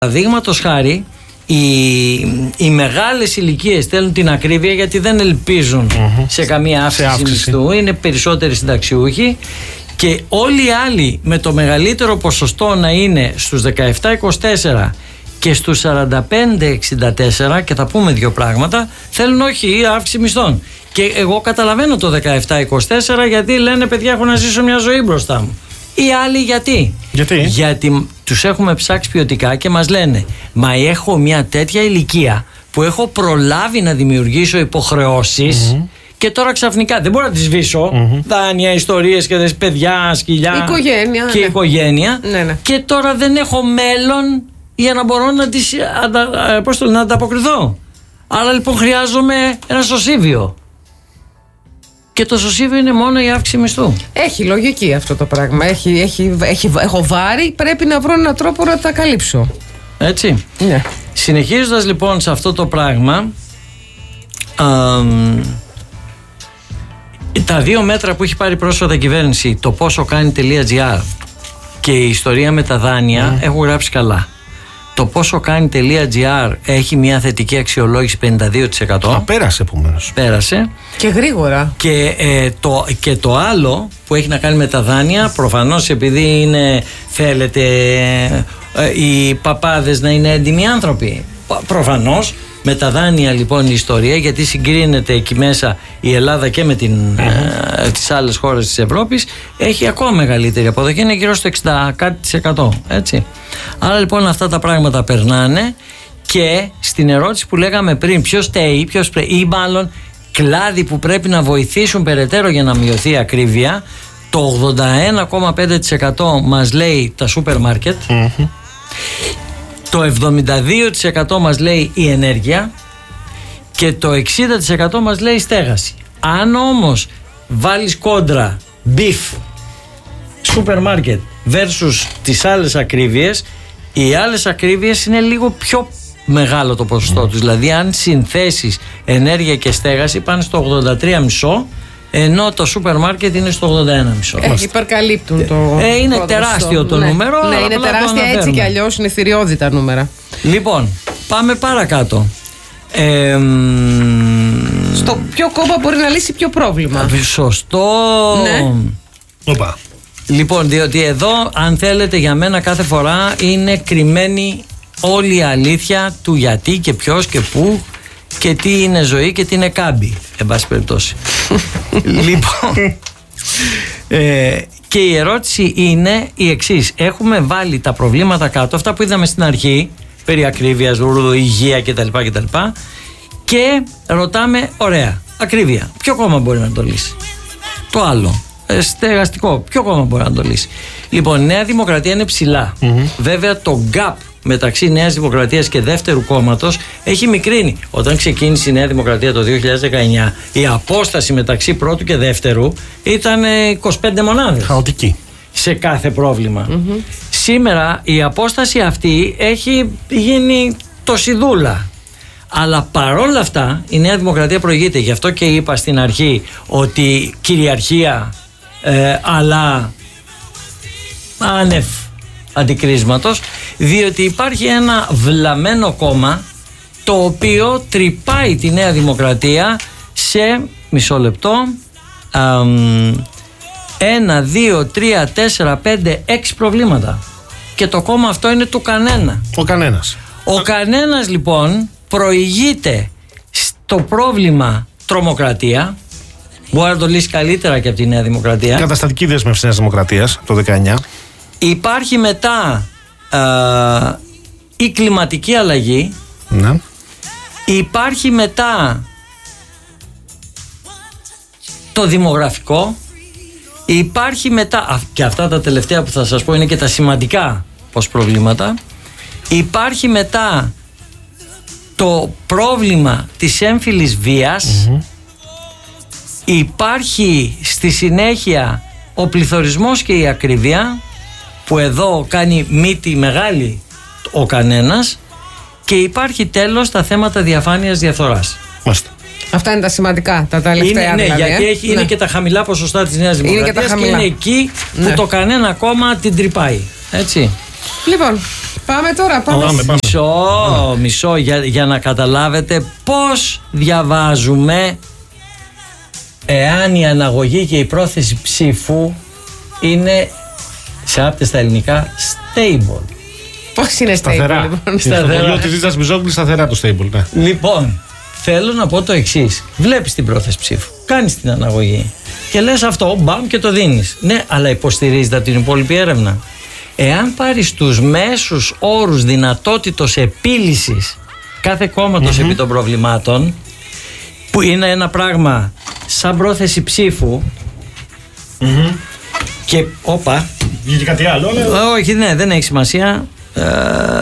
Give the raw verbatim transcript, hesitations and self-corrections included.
Παραδείγματος χάρη, οι, οι μεγάλες ηλικίες θέλουν την ακρίβεια γιατί δεν ελπίζουν mm-hmm. σε καμία αύξηση μισθού, είναι περισσότεροι συνταξιούχοι, και όλοι οι άλλοι με το μεγαλύτερο ποσοστό να είναι στους δεκαεπτά είκοσι τέσσερα και στους σαράντα πέντε εξήντα τέσσερα, και θα πούμε δύο πράγματα, θέλουν όχι αύξηση μισθών. Και εγώ καταλαβαίνω το δεκαεπτά είκοσι τέσσερα, γιατί λένε παιδιά, έχω να ζήσω μια ζωή μπροστά μου. Οι άλλοι γιατί? Γιατί? Γιατί τους έχουμε ψάξει ποιοτικά και μας λένε, μα έχω μια τέτοια ηλικία που έχω προλάβει να δημιουργήσω υποχρεώσεις mm-hmm. και τώρα ξαφνικά δεν μπορώ να τις σβήσω. Mm-hmm. Δάνεια, ιστορίες και δες, παιδιά, σκυλιά οικογένεια, και ναι. οικογένεια ναι, ναι. Και τώρα δεν έχω μέλλον για να μπορώ να, τις, αντα, πώς το, να ανταποκριθώ. Άρα λοιπόν χρειάζομαι ένα σωσίβιο. Και το σωσίβιο είναι μόνο η αύξηση μισθού. Έχει λογική αυτό το πράγμα. Έχει, έχει, έχει, έχω βάρη, πρέπει να βρω έναν τρόπο να τα καλύψω. Έτσι. Ναι. Συνεχίζοντας λοιπόν σε αυτό το πράγμα, α, τα δύο μέτρα που έχει πάρει πρόσφατα η κυβέρνηση, το πόσο κάνει.gr και η ιστορία με τα δάνεια, mm. έχουν γράψει καλά. Το πόσο κάνει.gr έχει μια θετική αξιολόγηση πενήντα δύο τοις εκατό. Α, πέρασε επομένως. Πέρασε. Και γρήγορα. Και, ε, το, και το άλλο που έχει να κάνει με τα δάνεια, προφανώς επειδή είναι, θέλετε, ε, οι παπάδες να είναι έντιμοι άνθρωποι. Προφανώς με τα δάνεια λοιπόν η ιστορία, γιατί συγκρίνεται εκεί μέσα η Ελλάδα και με την, mm-hmm. ε, τις άλλες χώρες της Ευρώπης, έχει ακόμα μεγαλύτερη αποδοχή, είναι γύρω στο εξήντα κάτι τοις εκατό, έτσι. Άρα λοιπόν αυτά τα πράγματα περνάνε. Και στην ερώτηση που λέγαμε πριν, ποιος στέει, ποιος πρέπει, ή μάλλον κλάδοι που πρέπει να βοηθήσουν περαιτέρω για να μειωθεί η ακρίβεια, το ογδόντα ένα κόμμα πέντε τοις εκατό μας λέει τα σούπερ μάρκετ, mm-hmm. το εβδομήντα δύο τοις εκατό μας λέει η ενέργεια και το εξήντα τοις εκατό μας λέει η στέγαση. Αν όμως βάλεις κόντρα μπιφ, σούπερ μάρκετ versus τις άλλες ακρίβειες, οι άλλες ακρίβειες είναι λίγο πιο μεγάλο το ποσοστό τους. Δηλαδή αν συνθέσεις ενέργεια και στέγαση πάνε στο ογδόντα τρία κόμμα πέντε, ενώ το σούπερ μάρκετ είναι στο ογδόντα ένα κόμμα πέντε. Έχει υπερκαλύπτουν το. Ε, είναι το τεράστιο το ναι. νούμερο. Ναι, είναι τεράστια, έτσι κι αλλιώς είναι θηριώδη τα νούμερα. Λοιπόν, πάμε παρακάτω. Ε, Στο ποιο κόμμα μπορεί να λύσει ποιο πρόβλημα. Σωστό. Ναι. Οπα. Λοιπόν, διότι εδώ, αν θέλετε, για μένα κάθε φορά είναι κρυμμένη όλη η αλήθεια του γιατί και ποιος και πού και τι είναι ζωή και τι είναι κάμπι, εν πάση περιπτώσει. Λοιπόν, ε, και η ερώτηση είναι η εξής. Έχουμε βάλει τα προβλήματα κάτω, αυτά που είδαμε στην αρχή, περί ακρίβειας, υγεία κτλ, κτλ, και ρωτάμε, ωραία, ακρίβεια, ποιο κόμμα μπορεί να το λύσει? Το άλλο, στεγαστικό, ποιο κόμμα μπορεί να το λύσει? Λοιπόν, η Νέα Δημοκρατία είναι ψηλά. Mm-hmm. Βέβαια το gap μεταξύ Νέας Δημοκρατίας και δεύτερου κόμματος έχει μικρύνει. Όταν ξεκίνησε η Νέα Δημοκρατία το δύο χιλιάδες δεκαεννιά, η απόσταση μεταξύ πρώτου και δεύτερου ήταν είκοσι πέντε μονάδες. Χαοτική. Σε κάθε πρόβλημα. Mm-hmm. Σήμερα η απόσταση αυτή έχει γίνει τοσιδούλα. Αλλά παρόλα αυτά η Νέα Δημοκρατία προηγείται. Γι' αυτό και είπα στην αρχή ότι κυριαρχία, ε, αλλά άνευ αντικρίσματος, διότι υπάρχει ένα βλαμμένο κόμμα το οποίο τρυπάει τη Νέα Δημοκρατία σε μισό λεπτό, αμ, ένα, δύο, τρία, τέσσερα, πέντε, έξι προβλήματα, και το κόμμα αυτό είναι του κανένα. Ο κανένας. Ο κανένας λοιπόν προηγείται στο πρόβλημα τρομοκρατία. Μπορεί να το λύσει καλύτερα και από τη Νέα Δημοκρατία. Καταστατική δέσμευση Νέας Δημοκρατίας το δεκαεννιά. Υπάρχει μετά α, η κλιματική αλλαγή. Ναι. Υπάρχει μετά το δημογραφικό. Υπάρχει μετά, και αυτά τα τελευταία που θα σας πω είναι και τα σημαντικά πως προβλήματα. Υπάρχει μετά το πρόβλημα της έμφυλης βίας. Mm-hmm. Υπάρχει στη συνέχεια ο πληθωρισμός και η ακρίβεια, που εδώ κάνει μύτη μεγάλη ο κανένας, και υπάρχει τέλος τα θέματα διαφάνειας, διαφθοράς. Μάλιστα. Αυτά είναι τα σημαντικά, τα τελευταία. Είναι, ναι, δηλαδή, γιατί ε? έχει, ναι. είναι και τα χαμηλά ποσοστά της Νέας Δημοκρατίας, είναι και, και είναι εκεί που ναι. το κανένα κόμμα την τρυπάει. Έτσι. Λοιπόν, πάμε τώρα. Πάμε. Πάμε, πάμε. Μισό, μισό για, για να καταλάβετε πώς διαβάζουμε εάν η αναγωγή και η πρόθεση ψήφου είναι σε άπτες στα ελληνικά stable. Πώς είναι Σταθερά. stable, λοιπόν. Στο χωριό της Ζήτας Μιζόγλου σταθερά το stable, ναι. Λοιπόν, θέλω να πω το εξής. Βλέπεις την πρόθεση ψήφου, κάνεις την αναγωγή και λες αυτό, μπαμ, και το δίνεις. Ναι, αλλά υποστηρίζεται από την υπόλοιπη έρευνα. Εάν πάρεις τους μέσους όρους δυνατότητος επίλυσης κάθε κόμματος επί των προβλημάτων, που είναι ένα πράγμα σαν πρόθεση ψήφου, και όπα, Βγήκε κάτι άλλο, αλλά... όχι, ναι, δεν έχει σημασία. Ε,